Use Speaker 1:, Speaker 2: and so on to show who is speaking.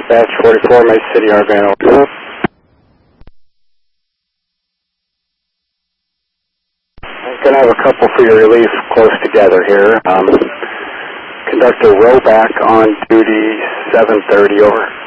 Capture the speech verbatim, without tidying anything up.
Speaker 1: Dispatch forty-four, Mesa City, Arvana. I'm going to have a couple for your relief close together here. Um, conductor Roback on duty, seven thirty, over.